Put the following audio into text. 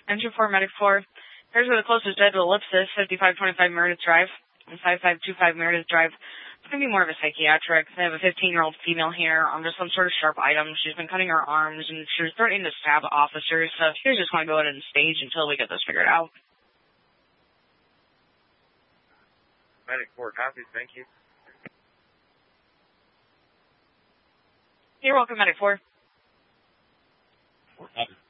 Engine 4, Medic 4. Here's where the closest dead to Ellipsis, 5525 Meredith Drive, and 5525 Meredith Drive. It's going to be more of a psychiatric. They have a 15-year-old female here under some sort of sharp item. She's been cutting her arms, and she was threatening to stab officers, so you just want to go ahead and stage until we get this figured out. Medic 4 copies, thank you. You're welcome, Medic 4. 4 copies.